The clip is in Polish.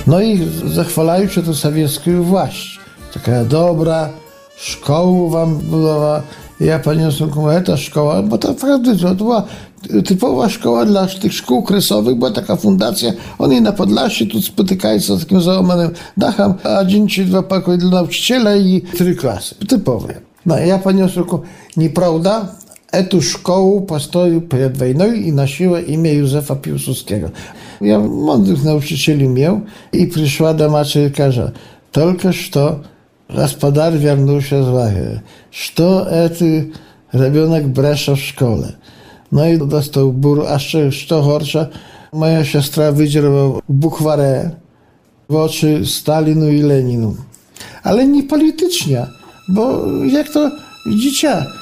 No i zachwalają się to sowiecką właść. Taka dobra szkoła wam była. Ja paniosłem, ta szkoła, bo to naprawdę to była typowa szkoła dla tych szkół kresowych, była taka fundacja, oni na Podlasiu tu spotykają się z takim załamanym dachem, a dzień czy dwa pokoje dla nauczyciela i 3 klasy. Typowe. No ja paniosłem, nieprawda, etą szkołę postoił przed wojną i nosiła imię Józefa Piłsudskiego. Ja mądrych nauczycieli miał i przyszła do maczy i kaže, tylko что gospodar вернулся z Wachy, что это ребенок bresza w szkole. No i dostał bór, a co gorsza, moja siostra wydzierała bukwarę w oczy Stalinu i Leninu. Ale nie politycznie, bo jak to dziecię